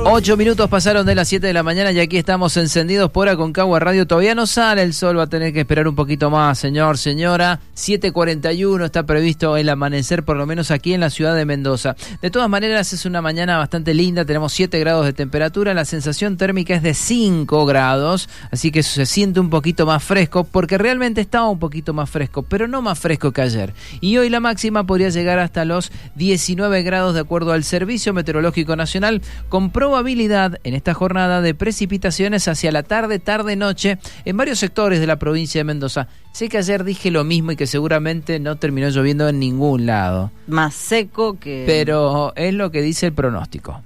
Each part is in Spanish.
8 minutos pasaron de las 7 de la mañana y aquí estamos encendidos por Aconcagua Radio. Todavía no sale el sol, va a tener que esperar un poquito más, señor, señora. 7:41 está previsto el amanecer, por lo menos aquí en la ciudad de Mendoza. De todas maneras, es una mañana bastante linda, tenemos 7 grados de temperatura, la sensación térmica es de 5 grados, así que se siente un poquito más fresco, porque realmente estaba un poquito más fresco, pero no más fresco que ayer. Y hoy la máxima podría llegar hasta los 19 grados de acuerdo al Servicio Meteorológico Nacional, con probabilidad en esta jornada de precipitaciones hacia la tarde-noche en varios sectores de la provincia de Mendoza. Sé que ayer dije lo mismo y que seguramente no terminó lloviendo en ningún lado. Más seco que... Pero es lo que dice el pronóstico.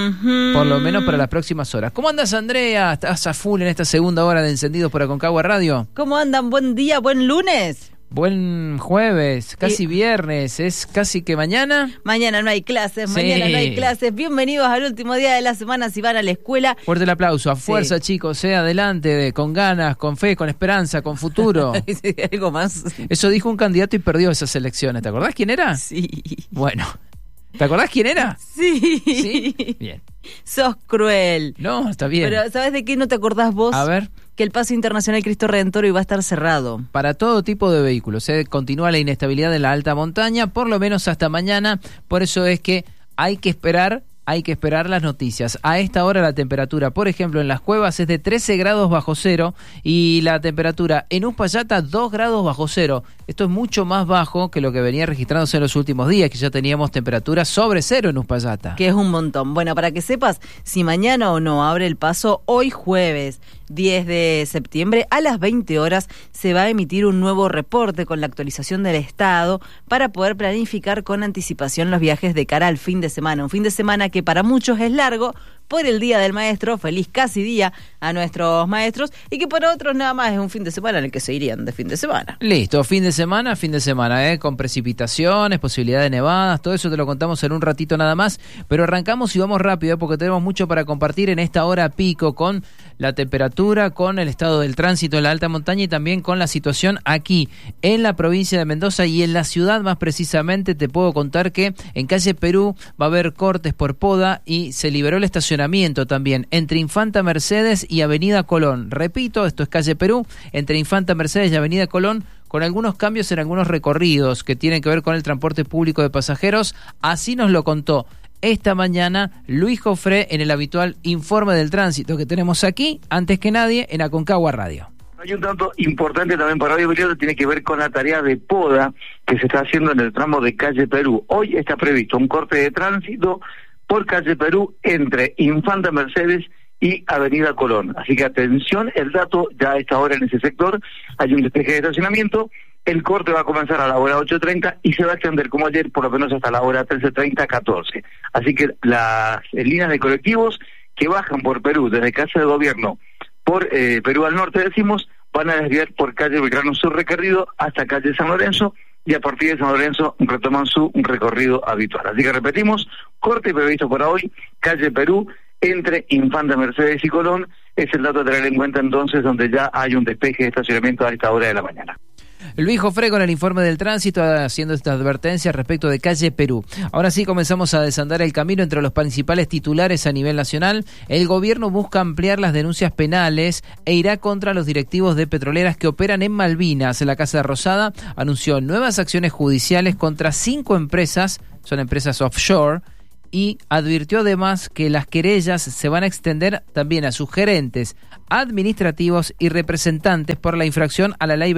Por lo menos para las próximas horas. ¿Cómo andas, Andrea? ¿Estás a full en esta segunda hora de Encendidos por Aconcagua Radio? ¿Cómo andan? Buen día, buen lunes. Buen jueves, casi viernes, es casi que mañana. Mañana no hay clases, Sí. Mañana no hay clases. Bienvenidos al último día de la semana si van a la escuela. Fuerte el aplauso, a fuerza, Sí. Chicos, adelante, con ganas, con fe, con esperanza, con futuro. ¿Algo más? Eso dijo un candidato y perdió esas elecciones, ¿te acordás quién era? Sí. Bueno, ¿te acordás quién era? Sí. Sí, bien. Sos cruel. No, está bien. Pero ¿sabes de qué no te acordás vos? A ver. Que el Paso Internacional Cristo Redentor iba a estar cerrado. Para todo tipo de vehículos, continúa la inestabilidad en la alta montaña, por lo menos hasta mañana, por eso es que hay que esperar las noticias. A esta hora la temperatura, por ejemplo, en las cuevas es de 13 grados bajo cero y la temperatura en Uspallata 2 grados bajo cero. Esto es mucho más bajo que lo que venía registrándose en los últimos días, que ya teníamos temperaturas sobre cero en Uspallata. Que es un montón. Bueno, para que sepas si mañana o no abre el paso, hoy jueves 10 de septiembre a las 20 horas se va a emitir un nuevo reporte con la actualización del estado para poder planificar con anticipación los viajes de cara al fin de semana. Un fin de semana que para muchos es largo por el Día del Maestro, feliz casi día a nuestros maestros, y que para otros nada más es un fin de semana en el que se irían de fin de semana. Listo, fin de semana, con precipitaciones, posibilidad de nevadas, todo eso te lo contamos en un ratito nada más, pero arrancamos y vamos rápido porque tenemos mucho para compartir en esta hora pico con la temperatura, con el estado del tránsito en la alta montaña y también con la situación aquí en la provincia de Mendoza y en la ciudad más precisamente. Te puedo contar que en calle Perú va a haber cortes por poda y se liberó el estacionamiento también entre Infanta Mercedes y Avenida Colón. Repito, esto es calle Perú, entre Infanta Mercedes y Avenida Colón, con algunos cambios en algunos recorridos que tienen que ver con el transporte público de pasajeros. Así nos lo contó esta mañana Luis Jofré en el habitual informe del tránsito que tenemos aquí, antes que nadie, en Aconcagua Radio. Hay un dato importante también para Radio Periodo, tiene que ver con la tarea de poda que se está haciendo en el tramo de calle Perú. Hoy está previsto un corte de tránsito por calle Perú entre Infanta Mercedes y Avenida Colón. Así que atención, el dato ya a esta hora en ese sector hay un despeje de estacionamiento. El corte va a comenzar a la hora 8:30 y se va a extender como ayer por lo menos hasta la hora 13:30, 14. Así que las líneas de colectivos que bajan por Perú desde Casa de Gobierno por Perú al norte, decimos, van a desviar por calle Belgrano su recorrido hasta calle San Lorenzo y a partir de San Lorenzo retoman su recorrido habitual. Así que repetimos, corte previsto para hoy, calle Perú, entre Infanta Mercedes y Colón, es el dato a tener en cuenta entonces donde ya hay un despeje de estacionamiento a esta hora de la mañana. Luis Jofré con el informe del tránsito haciendo esta advertencia respecto de calle Perú. Ahora sí comenzamos a desandar el camino entre los principales titulares a nivel nacional. El gobierno busca ampliar las denuncias penales e irá contra los directivos de petroleras que operan en Malvinas. La Casa Rosada anunció nuevas acciones judiciales contra 5 empresas, son empresas offshore, y advirtió además que las querellas se van a extender también a sus gerentes administrativos y representantes por la infracción a la ley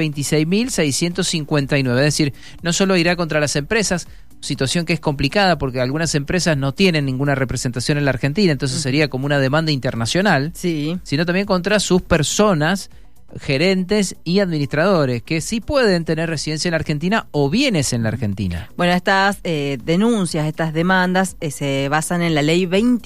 26.659. Es decir, no solo irá contra las empresas, situación que es complicada porque algunas empresas no tienen ninguna representación en la Argentina, entonces sería como una demanda internacional, Sí. sino también contra sus personas, gerentes y administradores que sí pueden tener residencia en la Argentina o bienes en la Argentina. Bueno, estas denuncias, estas demandas se basan en la ley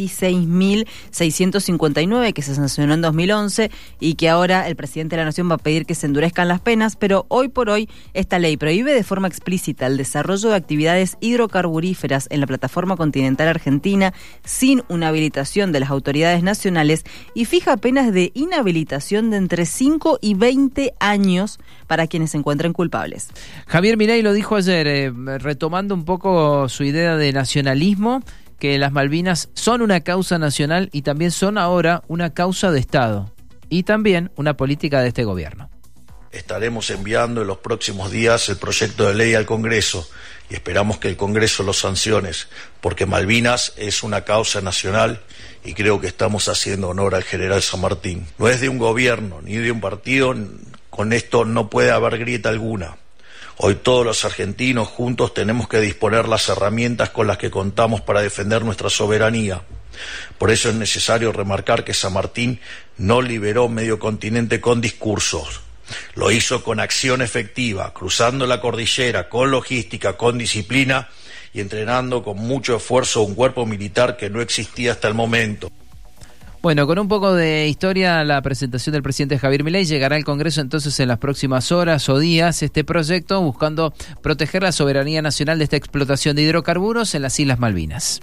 26.659 que se sancionó en 2011 y que ahora el presidente de la Nación va a pedir que se endurezcan las penas, pero hoy por hoy esta ley prohíbe de forma explícita el desarrollo de actividades hidrocarburíferas en la plataforma continental argentina sin una habilitación de las autoridades nacionales y fija penas de inhabilitación de entre 5 y 20 años para quienes se encuentren culpables. Javier Milei lo dijo ayer, retomando un poco su idea de nacionalismo, que las Malvinas son una causa nacional y también son ahora una causa de Estado y también una política de este gobierno. Estaremos enviando en los próximos días el proyecto de ley al Congreso y esperamos que el Congreso lo sancione, porque Malvinas es una causa nacional y creo que estamos haciendo honor al general San Martín. No es de un gobierno ni de un partido, con esto no puede haber grieta alguna. Hoy todos los argentinos juntos tenemos que disponer las herramientas con las que contamos para defender nuestra soberanía. Por eso es necesario remarcar que San Martín no liberó medio continente con discursos. Lo hizo con acción efectiva, cruzando la cordillera, con logística, con disciplina y entrenando con mucho esfuerzo un cuerpo militar que no existía hasta el momento. Bueno, con un poco de historia, la presentación del presidente Javier Milei llegará al Congreso entonces en las próximas horas o días este proyecto buscando proteger la soberanía nacional de esta explotación de hidrocarburos en las Islas Malvinas.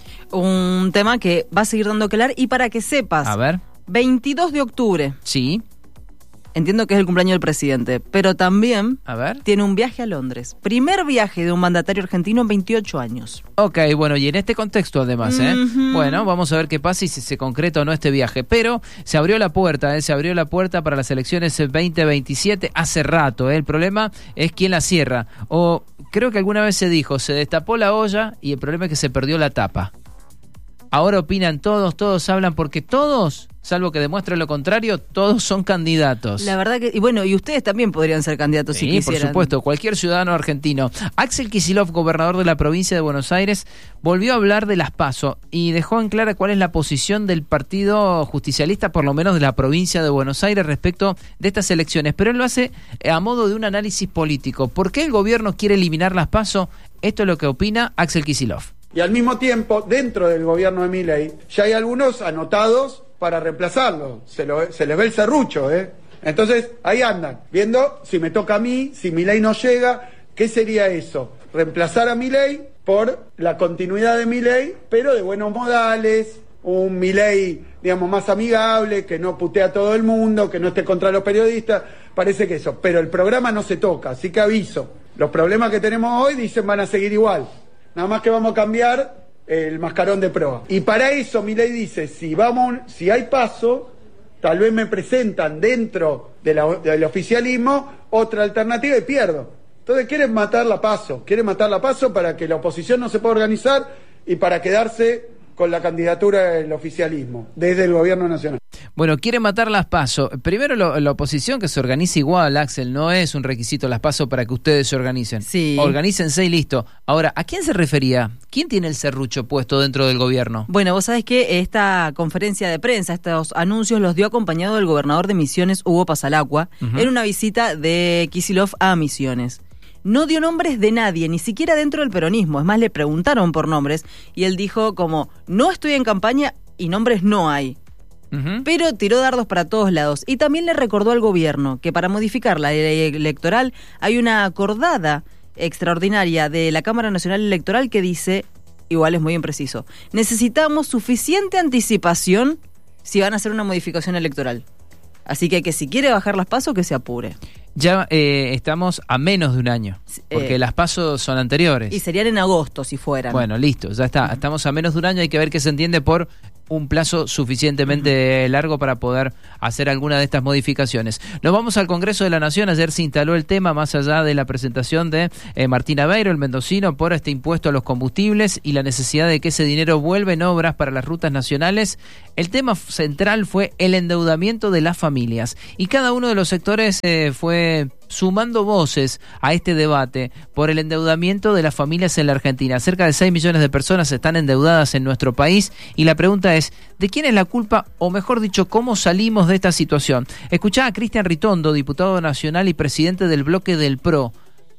Un tema que va a seguir dando que hablar y para que sepas, A ver. 22 de octubre. Sí. Entiendo que es el cumpleaños del presidente, pero también A ver. tiene un viaje a Londres. Primer viaje de un mandatario argentino en 28 años. Ok, bueno, y en este contexto además, bueno, vamos a ver qué pasa y si se concreta o no este viaje. Pero se abrió la puerta, para las elecciones 2027 hace rato. El problema es quién la cierra. O creo que alguna vez se dijo, se destapó la olla y el problema es que se perdió la tapa. Ahora opinan todos hablan porque todos, salvo que demuestren lo contrario, todos son candidatos. La verdad que, y bueno, y ustedes también podrían ser candidatos si quisieran. Por supuesto, cualquier ciudadano argentino. Axel Kicillof, gobernador de la provincia de Buenos Aires, volvió a hablar de las PASO y dejó en clara cuál es la posición del partido justicialista, por lo menos de la provincia de Buenos Aires, respecto de estas elecciones. Pero él lo hace a modo de un análisis político. ¿Por qué el gobierno quiere eliminar las PASO? Esto es lo que opina Axel Kicillof. Y al mismo tiempo, dentro del gobierno de Milei, ya hay algunos anotados para reemplazarlo. Se les ve el serrucho, ¿eh? Entonces, ahí andan, viendo si me toca a mí, si Milei no llega, ¿qué sería eso? Reemplazar a Milei por la continuidad de Milei, pero de buenos modales, un Milei, digamos, más amigable, que no putea a todo el mundo, que no esté contra los periodistas, parece que eso. Pero el programa no se toca, así que aviso. Los problemas que tenemos hoy, dicen, van a seguir igual. Nada más que vamos a cambiar el mascarón de proa. Y para eso Milei dice, si hay PASO, tal vez me presentan dentro del oficialismo otra alternativa y pierdo. Entonces quieren matar la PASO para que la oposición no se pueda organizar y para quedarse con la candidatura del oficialismo desde el gobierno nacional. Bueno, quiere matar las PASO. Primero la oposición que se organice igual, Axel, no es un requisito las PASO para que ustedes se organicen. Sí. Organícense y listo. Ahora, ¿a quién se refería? ¿Quién tiene el serrucho puesto dentro del gobierno? Bueno, vos sabés que esta conferencia de prensa, estos anuncios los dio acompañado del gobernador de Misiones, Hugo Pasalacqua, en una visita de Kicillof a Misiones. No dio nombres de nadie, ni siquiera dentro del peronismo. Es más, le preguntaron por nombres y él dijo como, no estoy en campaña y nombres no hay. Pero tiró dardos para todos lados. Y también le recordó al gobierno que para modificar la ley electoral hay una acordada extraordinaria de la Cámara Nacional Electoral que dice, igual es muy impreciso, necesitamos suficiente anticipación si van a hacer una modificación electoral. Así que si quiere bajar las PASO, que se apure. Ya estamos a menos de un año, porque las PASO son anteriores. Y serían en agosto si fueran. Bueno, listo, ya está. Estamos a menos de un año, hay que ver qué se entiende por un plazo suficientemente largo para poder hacer alguna de estas modificaciones. Nos vamos al Congreso de la Nación. Ayer se instaló el tema, más allá de la presentación de Martín Aveiro, el mendocino, por este impuesto a los combustibles y la necesidad de que ese dinero vuelva en obras para las rutas nacionales. El tema central fue el endeudamiento de las familias. Y cada uno de los sectores fue sumando voces a este debate por el endeudamiento de las familias en la Argentina. Cerca de 6 millones de personas están endeudadas en nuestro país y la pregunta es, ¿de quién es la culpa? O mejor dicho, ¿cómo salimos de esta situación? Escuchá a Cristian Ritondo, diputado nacional y presidente del bloque del PRO.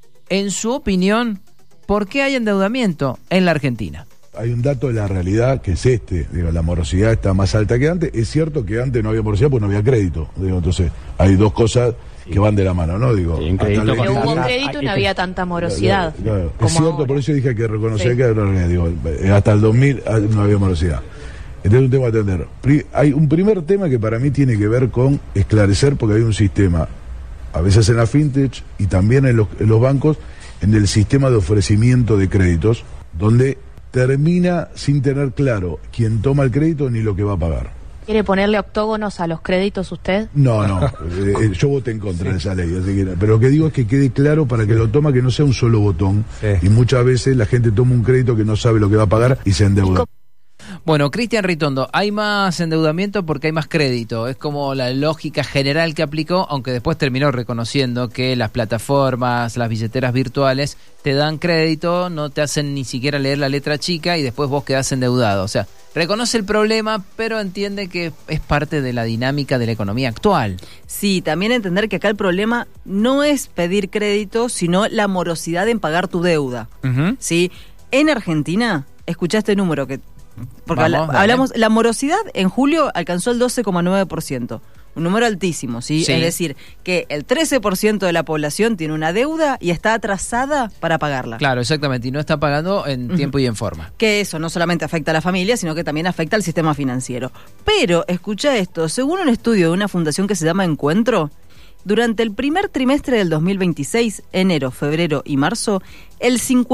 En su opinión, ¿por qué hay endeudamiento en la Argentina? Hay un dato de la realidad que es la morosidad está más alta que antes. Es cierto que antes no había morosidad porque no había crédito. Entonces, hay dos cosas que van de la mano, ¿no? Pero hubo crédito y no había tanta morosidad. Claro. Es cierto, ahora. Por eso dije que reconocer que hasta el 2000 no había morosidad. Este es un tema a atender. Hay un primer tema que para mí tiene que ver con esclarecer, porque hay un sistema, a veces en la fintech y también en los bancos, en el sistema de ofrecimiento de créditos, donde termina sin tener claro quién toma el crédito ni lo que va a pagar. ¿Quiere ponerle octógonos a los créditos usted? No, yo voté en contra de esa ley, así que, pero lo que digo es que quede claro para que lo toma, que no sea un solo botón, y muchas veces la gente toma un crédito que no sabe lo que va a pagar y se endeuda. Bueno, Cristian Ritondo, hay más endeudamiento porque hay más crédito. Es como la lógica general que aplicó, aunque después terminó reconociendo que las plataformas, las billeteras virtuales te dan crédito, no te hacen ni siquiera leer la letra chica y después vos quedás endeudado. O sea, reconoce el problema, pero entiende que es parte de la dinámica de la economía actual. Sí, también entender que acá el problema no es pedir crédito, sino la morosidad en pagar tu deuda. ¿Sí? En Argentina, escuchá este número que... Porque hablamos, la morosidad en julio alcanzó el 12,9%, un número altísimo, ¿sí? Es decir, que el 13% de la población tiene una deuda y está atrasada para pagarla. Claro, exactamente, y no está pagando en tiempo y en forma. Que eso no solamente afecta a la familia, sino que también afecta al sistema financiero. Pero, escucha esto, según un estudio de una fundación que se llama Encuentro, durante el primer trimestre del 2026, enero, febrero y marzo, el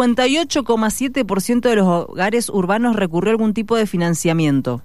58,7% de los hogares urbanos recurrió a algún tipo de financiamiento.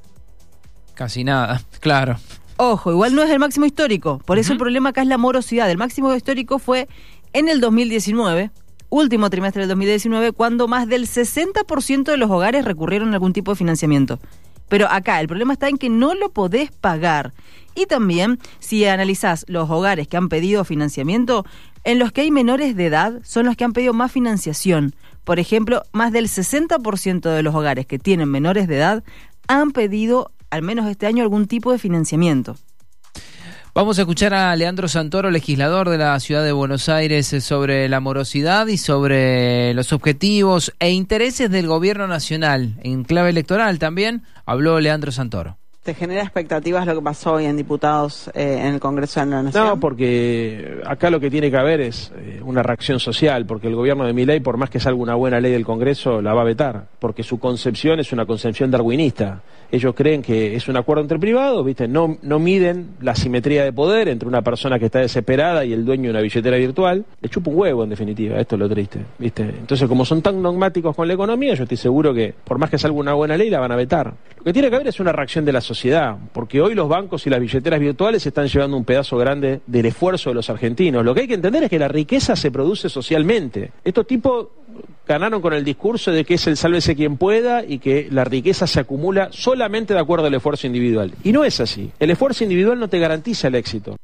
Casi nada, claro. Ojo, igual no es el máximo histórico, por eso el problema acá es la morosidad. El máximo histórico fue en el 2019, último trimestre del 2019, cuando más del 60% de los hogares recurrieron a algún tipo de financiamiento. Pero acá el problema está en que no lo podés pagar. Y también, si analizás los hogares que han pedido financiamiento, en los que hay menores de edad son los que han pedido más financiación. Por ejemplo, más del 60% de los hogares que tienen menores de edad han pedido, al menos este año, algún tipo de financiamiento. Vamos a escuchar a Leandro Santoro, legislador de la Ciudad de Buenos Aires, sobre la morosidad y sobre los objetivos e intereses del gobierno nacional. En clave electoral también habló Leandro Santoro. ¿Te genera expectativas lo que pasó hoy en diputados en el Congreso de la Nación? No, porque acá lo que tiene que haber es una reacción social, porque el gobierno de Milei, por más que salga una buena ley del Congreso, la va a vetar, porque su concepción es una concepción darwinista. Ellos creen que es un acuerdo entre privados, ¿viste? No miden la simetría de poder entre una persona que está desesperada y el dueño de una billetera virtual. Le chupa un huevo, en definitiva, esto es lo triste, ¿viste? Entonces, como son tan dogmáticos con la economía, yo estoy seguro que, por más que salga una buena ley, la van a vetar. Lo que tiene que haber es una reacción de la sociedad, porque hoy los bancos y las billeteras virtuales están llevando un pedazo grande del esfuerzo de los argentinos. Lo que hay que entender es que la riqueza se produce socialmente. Estos tipos ganaron con el discurso de que es el sálvese quien pueda y que la riqueza se acumula solamente de acuerdo al esfuerzo individual. Y no es así. El esfuerzo individual no te garantiza el éxito.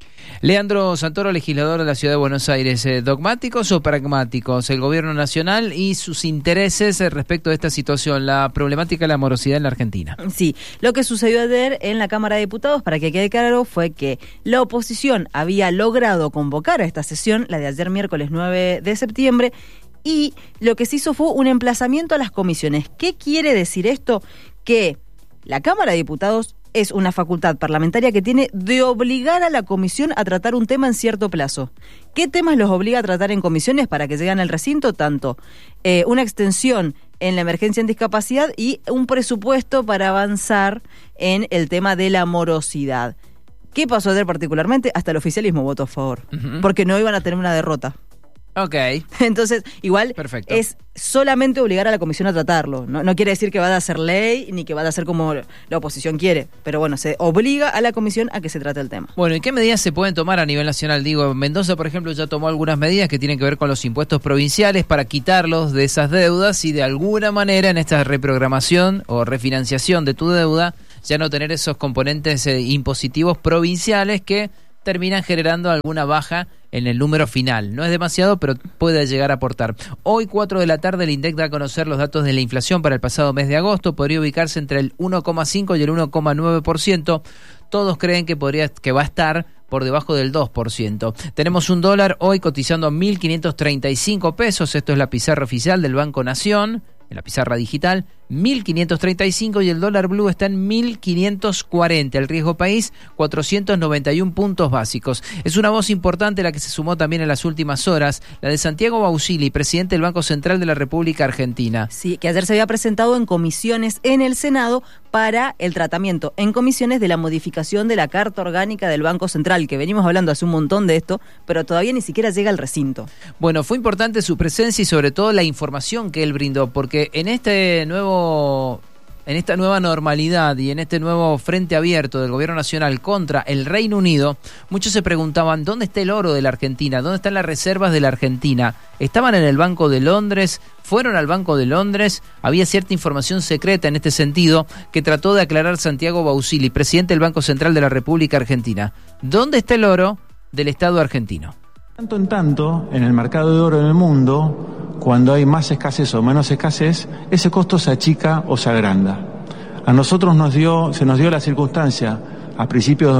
Leandro Santoro, legislador de la Ciudad de Buenos Aires. ¿Dogmáticos o pragmáticos el gobierno nacional y sus intereses respecto de esta situación, la problemática de la morosidad en la Argentina? Sí, lo que sucedió ayer en la Cámara de Diputados, para que quede claro, fue que la oposición había logrado convocar a esta sesión, la de ayer miércoles 9 de septiembre, y lo que se hizo fue un emplazamiento a las comisiones. ¿Qué quiere decir esto? Que la Cámara de Diputados es una facultad parlamentaria que tiene de obligar a la comisión a tratar un tema en cierto plazo. ¿Qué temas los obliga a tratar en comisiones para que lleguen al recinto? Tanto una extensión en la emergencia en discapacidad y un presupuesto para avanzar en el tema de la morosidad. ¿Qué pasó ayer particularmente? Hasta el oficialismo votó a favor, porque no iban a tener una derrota. Ok. Entonces, igual perfecto. Es solamente obligar a la comisión a tratarlo. No quiere decir que vaya a ser ley ni que vaya a ser como la oposición quiere. Pero bueno, se obliga a la comisión a que se trate el tema. Bueno, ¿y qué medidas se pueden tomar a nivel nacional? Digo, Mendoza, por ejemplo, ya tomó algunas medidas que tienen que ver con los impuestos provinciales para quitarlos de esas deudas y de alguna manera en esta reprogramación o refinanciación de tu deuda ya no tener esos componentes impositivos provinciales que terminan generando alguna baja en el número final. No es demasiado, pero puede llegar a aportar. Hoy, 4 de la tarde, el INDEC da a conocer los datos de la inflación para el pasado mes de agosto. Podría ubicarse entre el 1,5 y el 1,9%. Todos creen que va a estar por debajo del 2%. Tenemos un dólar hoy cotizando a 1.535 pesos. Esto es la pizarra oficial del Banco Nación, en la pizarra digital. 1.535 y el dólar blue está en 1.540. El riesgo país, 491 puntos básicos. Es una voz importante la que se sumó también en las últimas horas, la de Santiago Bausili, presidente del Banco Central de la República Argentina. Sí, que ayer se había presentado en comisiones en el Senado para el tratamiento en comisiones de la modificación de la Carta Orgánica del Banco Central, que venimos hablando hace un montón de esto, pero todavía ni siquiera llega al recinto. Bueno, fue importante su presencia y sobre todo la información que él brindó, porque en esta nueva normalidad y en este nuevo frente abierto del gobierno nacional contra el Reino Unido, muchos se preguntaban ¿dónde está el oro de la Argentina? ¿Dónde están las reservas de la Argentina? ¿Estaban en el Banco de Londres? ¿Fueron al Banco de Londres? Había cierta información secreta en este sentido que trató de aclarar Santiago Bausili, presidente del Banco Central de la República Argentina. ¿Dónde está el oro del Estado argentino? Tanto en tanto, en el mercado de oro en el mundo, cuando hay más escasez o menos escasez, ese costo se achica o se agranda. A nosotros se nos dio la circunstancia a principios de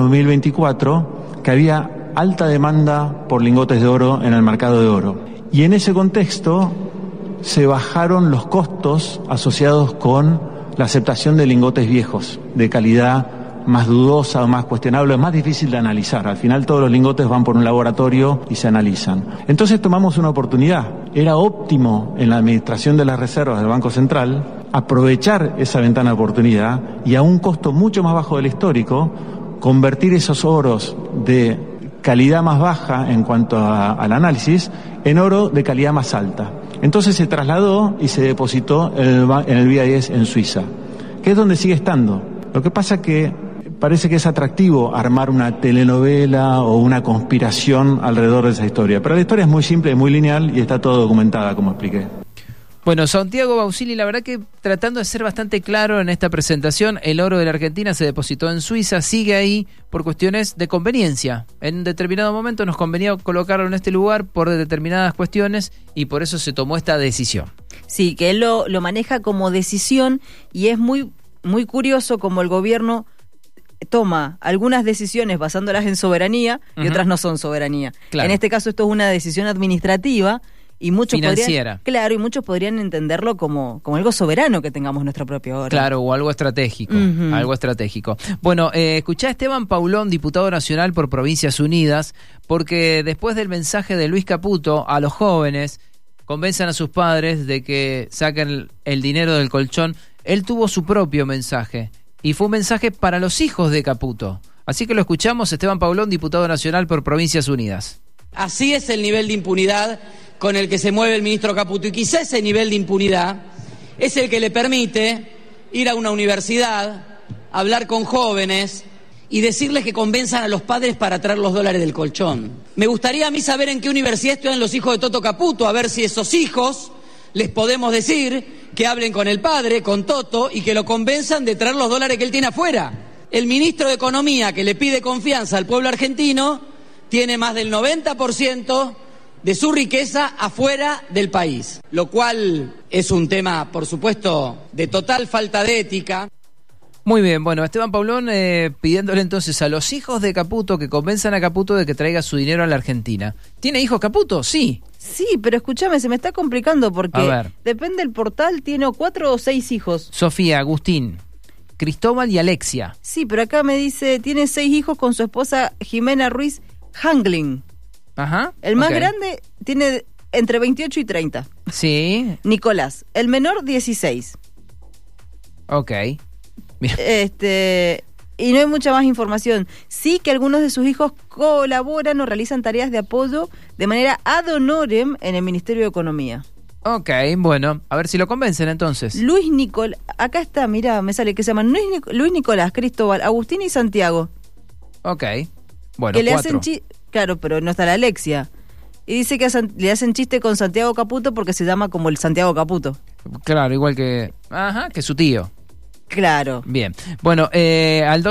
2024 que había alta demanda por lingotes de oro en el mercado de oro. Y en ese contexto se bajaron los costos asociados con la aceptación de lingotes viejos, de calidad más dudosa o más cuestionable, es más difícil de analizar. Al final todos los lingotes van por un laboratorio y se analizan. Entonces tomamos una oportunidad. Era óptimo en la administración de las reservas del Banco Central aprovechar esa ventana de oportunidad y a un costo mucho más bajo del histórico, convertir esos oros de calidad más baja en cuanto al análisis en oro de calidad más alta. Entonces se trasladó y se depositó en el BIS en Suiza, que es donde sigue estando. Lo que pasa que parece que es atractivo armar una telenovela o una conspiración alrededor de esa historia. Pero la historia es muy simple, es muy lineal y está todo documentada, como expliqué. Bueno, Santiago Bausili, la verdad que tratando de ser bastante claro en esta presentación, el oro de la Argentina se depositó en Suiza, sigue ahí por cuestiones de conveniencia. En determinado momento nos convenía colocarlo en este lugar por determinadas cuestiones y por eso se tomó esta decisión. Sí, que él lo maneja como decisión y es muy curioso como el gobierno toma algunas decisiones basándolas en soberanía y otras no son soberanía. Claro. En este caso esto es una decisión administrativa y muchos podrían entenderlo como algo soberano que tengamos nuestra propia oro. Claro, o algo estratégico, algo estratégico. Bueno, escuchá a Esteban Paulón, diputado nacional por Provincias Unidas, porque después del mensaje de Luis Caputo a los jóvenes, convenzan a sus padres de que saquen el dinero del colchón, él tuvo su propio mensaje. Y fue un mensaje para los hijos de Caputo. Así que lo escuchamos, Esteban Paulón, diputado nacional por Provincias Unidas. Así es el nivel de impunidad con el que se mueve el ministro Caputo. Y quizá ese nivel de impunidad es el que le permite ir a una universidad, hablar con jóvenes y decirles que convenzan a los padres para traer los dólares del colchón. Me gustaría a mí saber en qué universidad estudian los hijos de Toto Caputo, a ver si esos hijos les podemos decir que hablen con el padre, con Toto, y que lo convenzan de traer los dólares que él tiene afuera. El ministro de Economía, que le pide confianza al pueblo argentino, tiene más del 90% de su riqueza afuera del país, lo cual es un tema, por supuesto, de total falta de ética. Muy bien, bueno, Esteban Paulón pidiéndole entonces a los hijos de Caputo que convenzan a Caputo de que traiga su dinero a la Argentina. ¿Tiene hijos Caputo? Sí. Sí, pero escúchame, se me está complicando porque depende del portal, tiene 4 o 6 hijos. Sofía, Agustín, Cristóbal y Alexia. Sí, pero acá me dice, tiene 6 hijos con su esposa Jimena Ruiz Hangling. Ajá. El más grande tiene entre 28 y 30. Sí. Nicolás. El menor, 16. Ok. Mira. Y no hay mucha más información. Sí que algunos de sus hijos colaboran o realizan tareas de apoyo de manera ad honorem en el Ministerio de Economía. Ok, bueno, a ver si lo convencen entonces. Luis Nicolás, acá está, mira, me sale que se llaman Luis Nicolás, Cristóbal, Agustín y Santiago. Ok, bueno, que le hacen claro, pero no está la Alexia. Y dice que le hacen chiste con Santiago Caputo porque se llama como el Santiago Caputo. Claro, igual que su tío. Claro. Bien. Bueno, al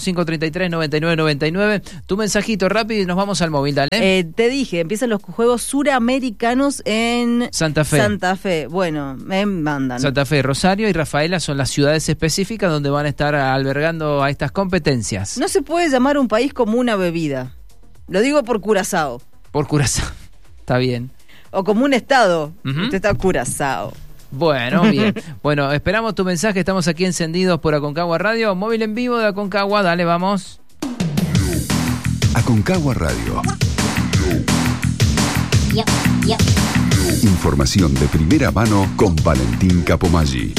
261-533-9999, tu mensajito rápido y nos vamos al móvil, dale. Te dije, empiezan los Juegos Suramericanos en Santa Fe. Bueno, me mandan. Santa Fe, Rosario y Rafaela son las ciudades específicas donde van a estar albergando a estas competencias. No se puede llamar un país como una bebida. Lo digo por Curazao. Por Curazao. Está bien. O como un estado. Usted está Curazao. Bueno, bien. Bueno, esperamos tu mensaje. Estamos aquí encendidos por Aconcagua Radio. Móvil en vivo de Aconcagua. Dale, vamos. Aconcagua Radio. Información de primera mano con Valentín Capomaggi.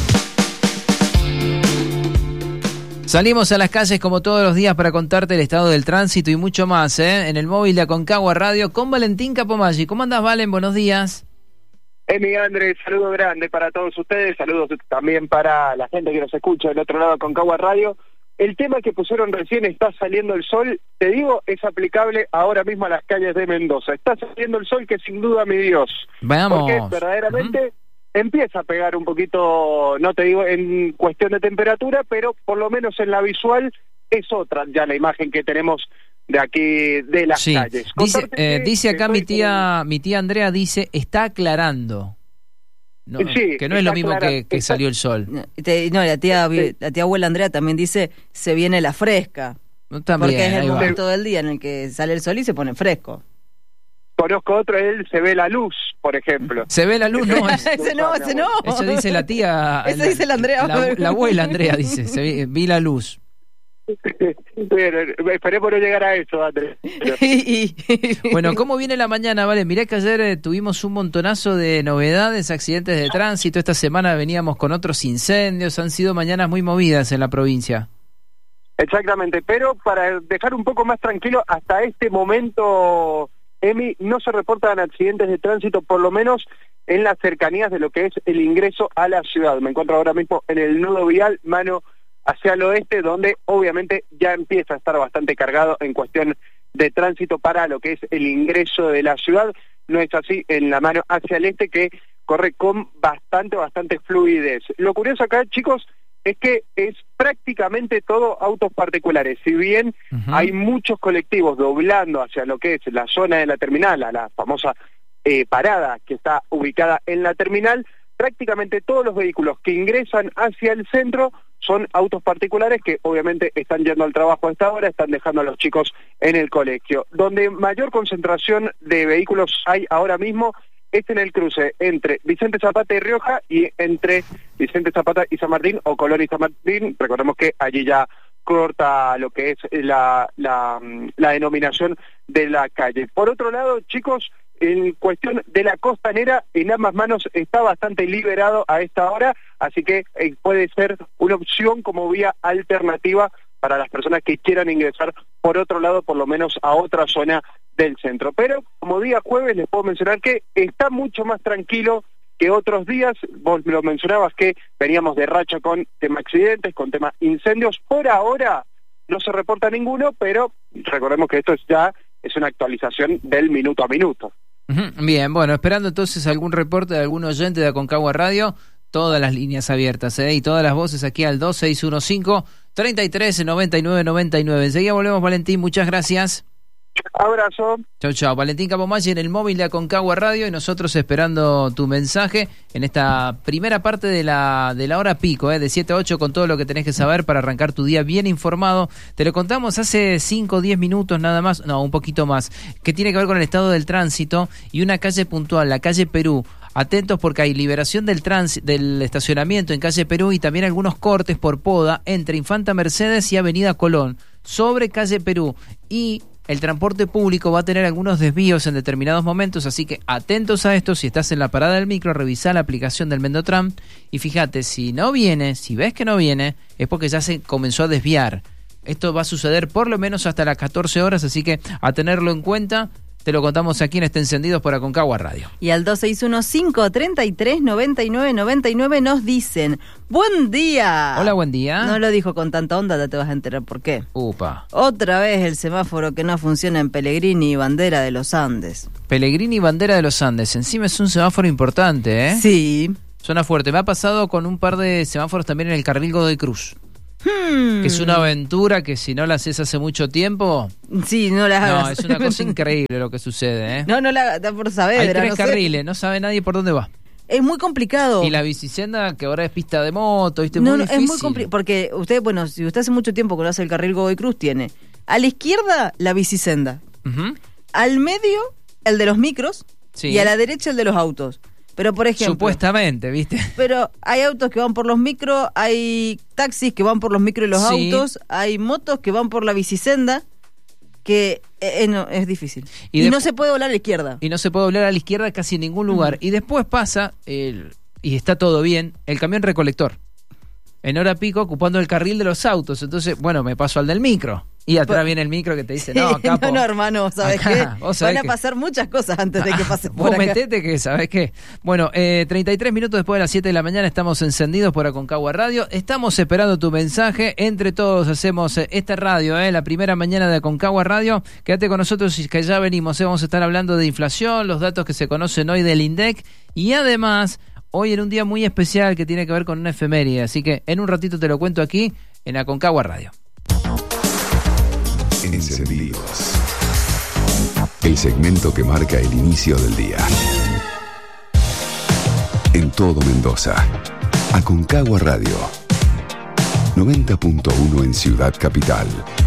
Salimos a las calles como todos los días para contarte el estado del tránsito y mucho más, en el móvil de Aconcagua Radio con Valentín Capomaggi. ¿Cómo andás, Valen? Buenos días. Emi Andrés, saludo grande para todos ustedes, saludos también para la gente que nos escucha del otro lado de Aconcagua Radio. El tema que pusieron recién, está saliendo el sol, te digo, es aplicable ahora mismo a las calles de Mendoza. Está saliendo el sol que sin duda, mi Dios. Vamos. Porque verdaderamente empieza a pegar un poquito, no te digo en cuestión de temperatura, pero por lo menos en la visual es otra ya la imagen que tenemos de aquí de las calles. Dice acá mi tía Andrea, dice, está aclarando. No, sí, que no es lo mismo que salió el sol. No, la tía abuela Andrea también dice, se viene la fresca. También, porque es el momento del día en el que sale el sol y se pone fresco. Conozco otro, se ve la luz, por ejemplo. Se ve la luz, no. ese no. Eso dice la tía. Eso dice la Andrea. La abuela Andrea dice, vi la luz. Bueno, esperemos no llegar a eso, Andrés. Bueno, ¿cómo viene la mañana? Vale, mirá que ayer tuvimos un montonazo de novedades, accidentes de tránsito. Esta semana veníamos con otros incendios. Han sido mañanas muy movidas en la provincia. Exactamente, pero para dejar un poco más tranquilo, hasta este momento, Emi, no se reportan accidentes de tránsito, por lo menos en las cercanías de lo que es el ingreso a la ciudad. Me encuentro ahora mismo en el nudo vial, mano hacia el oeste, donde obviamente ya empieza a estar bastante cargado en cuestión de tránsito para lo que es el ingreso de la ciudad. No es así en la mano hacia el este, que corre con bastante fluidez. Lo curioso acá, chicos, es que es prácticamente todo autos particulares. Si bien hay muchos colectivos doblando hacia lo que es la zona de la terminal, a la famosa parada que está ubicada en la terminal, prácticamente todos los vehículos que ingresan hacia el centro son autos particulares que obviamente están yendo al trabajo a esta hora, están dejando a los chicos en el colegio. Donde mayor concentración de vehículos hay ahora mismo es en el cruce entre Vicente Zapata y Rioja y entre Vicente Zapata y San Martín o Colón y San Martín. Recordemos que allí ya corta lo que es la denominación de la calle. Por otro lado, chicos, en cuestión de la costanera, en ambas manos está bastante liberado a esta hora, así que puede ser una opción como vía alternativa para las personas que quieran ingresar por otro lado, por lo menos a otra zona del centro. Pero como día jueves les puedo mencionar que está mucho más tranquilo que otros días. Vos lo mencionabas que veníamos de racha con tema accidentes, con tema incendios. Por ahora no se reporta ninguno, pero recordemos que esto ya es una actualización del minuto a minuto. Bien, bueno, esperando entonces algún reporte de algún oyente de Aconcagua Radio, todas las líneas abiertas, y todas las voces aquí al 2615-339999. Enseguida volvemos, Valentín, muchas gracias. Abrazo. Chau. Valentín Capomaggi en el móvil de Aconcagua Radio y nosotros esperando tu mensaje en esta primera parte de la hora pico, de 7 a 8, con todo lo que tenés que saber para arrancar tu día bien informado. Te lo contamos hace 5 o 10 minutos nada más, no, un poquito más, que tiene que ver con el estado del tránsito y una calle puntual, la calle Perú. Atentos porque hay liberación del estacionamiento en calle Perú y también algunos cortes por poda entre Infanta Mercedes y Avenida Colón sobre calle Perú, y el transporte público va a tener algunos desvíos en determinados momentos, así que atentos a esto. Si estás en la parada del micro, revisá la aplicación del Mendotram y fíjate, si ves que no viene, es porque ya se comenzó a desviar. Esto va a suceder por lo menos hasta las 14 horas, así que a tenerlo en cuenta. Te lo contamos aquí en Este Encendidos por Aconcagua Radio. Y al 2615-339999 nos dicen, ¡buen día! Hola, buen día. No lo dijo con tanta onda, ya te vas a enterar por qué. Upa. Otra vez el semáforo que no funciona en Pellegrini y Bandera de los Andes. Pellegrini y Bandera de los Andes. Encima es un semáforo importante, ¿eh? Sí. Suena fuerte. Me ha pasado con un par de semáforos también en el carril Godoy Cruz. Que es una aventura que si no la haces hace mucho tiempo... Sí, no la hagas. No, es una cosa increíble lo que sucede, ¿eh? No la hagas por saber. Hay 3 carriles, no sabe nadie por dónde va. Es muy complicado. Y la bicisenda, que ahora es pista de moto, ¿viste? Muy difícil. Es muy complicado, porque si usted hace mucho tiempo que no hace el carril Godoy Cruz, tiene a la izquierda la bicisenda, al medio el de los micros, y a la derecha el de los autos. Pero, por ejemplo... Supuestamente, ¿viste? Pero hay autos que van por los micros, hay taxis que van por los micros y los autos, hay motos que van por la bicisenda, que no, es difícil. Y no se puede doblar a la izquierda. Y no se puede doblar a la izquierda casi en ningún lugar. Y después pasa, y está todo bien, el camión recolector. En hora pico ocupando el carril de los autos. Entonces, bueno, me paso al del micro. Y atrás viene el micro que te dice, no, capo. No, hermano, ¿sabes qué? Van a pasar muchas cosas antes de que pases por acá. Vos metete que, ¿sabes qué? Bueno, 33 minutos después de las 7 de la mañana estamos encendidos por Aconcagua Radio. Estamos esperando tu mensaje. Entre todos hacemos esta radio, la primera mañana de Aconcagua Radio. Quédate con nosotros y que ya venimos. Vamos a estar hablando de inflación, los datos que se conocen hoy del INDEC. Y además, hoy en un día muy especial que tiene que ver con una efeméride. Así que en un ratito te lo cuento aquí en Aconcagua Radio. Encendidos. El segmento que marca el inicio del día. En todo Mendoza. Aconcagua Radio. 90.1 en Ciudad Capital.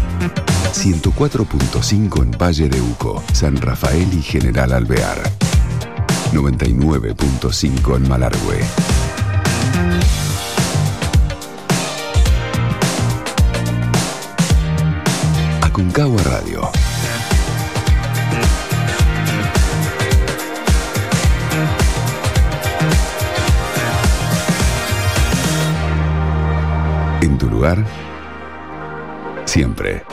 104.5 en Valle de Uco, San Rafael y General Alvear. 99.5 en Malargüe. Aconcagua Radio. En tu lugar, siempre.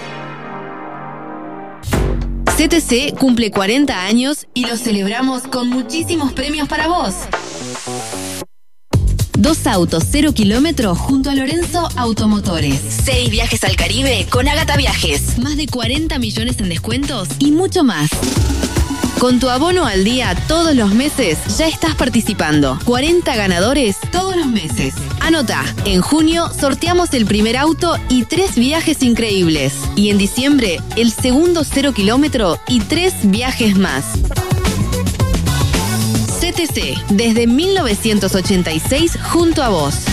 CTC cumple 40 años y lo celebramos con muchísimos premios para vos. 2 autos 0 kilómetros junto a Lorenzo Automotores. 6 viajes al Caribe con Ágata Viajes. Más de 40 millones en descuentos y mucho más. Con tu abono al día todos los meses ya estás participando. 40 ganadores todos los meses. Anota, en junio sorteamos el primer auto y 3 viajes increíbles. Y en diciembre el segundo 0 kilómetro y 3 viajes más. CTC, desde 1986 junto a vos.